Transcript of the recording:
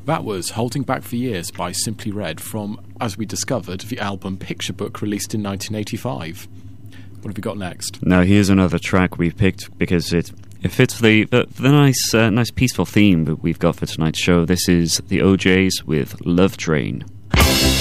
That was Holding Back for Years by Simply Red from, as we discovered, the album Picture Book released in 1985. What have we got next? Now here's another track we've picked because it fits the nice peaceful theme that we've got for tonight's show. This is the OJs with Love Train.